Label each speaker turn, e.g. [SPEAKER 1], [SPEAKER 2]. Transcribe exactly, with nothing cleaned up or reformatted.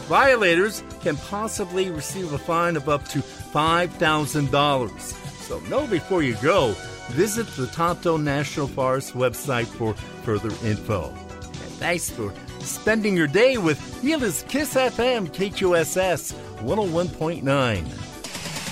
[SPEAKER 1] Violators can possibly receive a fine of up to five thousand dollars. So know before you go. Visit the Tonto National Forest website for further info. And thanks for spending your day with Gila's Kiss F M K Q S S one oh one point nine.